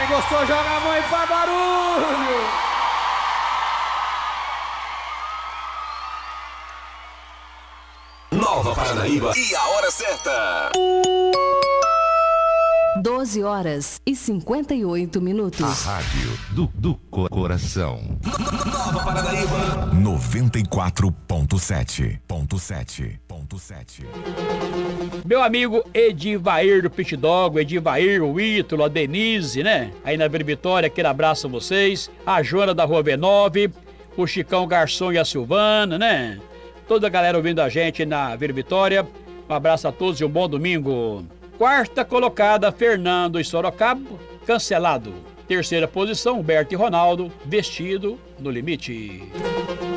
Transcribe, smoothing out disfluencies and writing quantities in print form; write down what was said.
Quem gostou, joga a mão e faz barulho. Nova Paranaíba e a hora certa. 12 horas e 58 minutos. A rádio do coração. Nova Paranaíba 94.7. Meu amigo Edivair do Pit Dog, o Edivair, o Ítalo, a Denise, né? Aí na Vila Vitória, aquele abraço a vocês. A Joana da Rua V9, o Chicão Garçom e a Silvana, né? Toda a galera ouvindo a gente na Vila Vitória. Um abraço a todos e um bom domingo. Quarta colocada, Fernando e Sorocaba, cancelado. Terceira posição, Humberto e Ronaldo, Vestido no Limite.